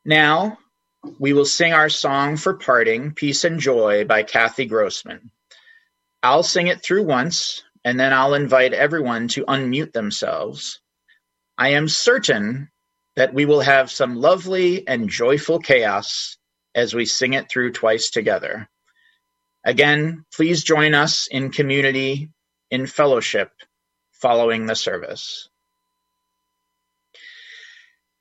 Now, we will sing our song for parting, Peace and Joy by Kathy Grossman. I'll sing it through once, and then I'll invite everyone to unmute themselves. I am certain that we will have some lovely and joyful chaos as we sing it through twice together. Again, please join us in community, in fellowship, following the service.